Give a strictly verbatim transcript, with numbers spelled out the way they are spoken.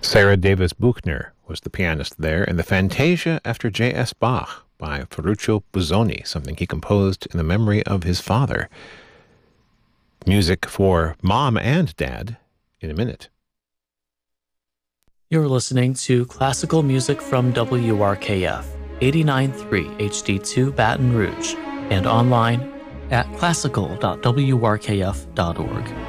Sarah Davis Buchner was the pianist there, and the Fantasia after J S. Bach by Ferruccio Busoni, something he composed in the memory of his father. Music for Mom and Dad in a minute. You're listening to classical music from W R K F, eighty-nine point three H D two Baton Rouge, and online at classical dot w r k f dot org.